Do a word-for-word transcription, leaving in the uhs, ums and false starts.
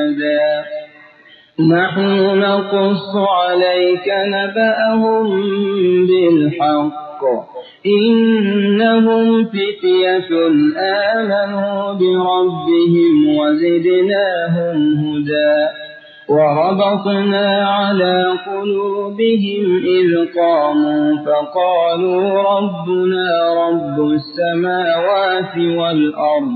أبدا نحن نقص عليك نبأهم بالحق إنهم فتية آمنوا بربهم وزدناهم هدى وربطنا على قلوبهم إذ قاموا فقالوا ربنا رب السماوات والأرض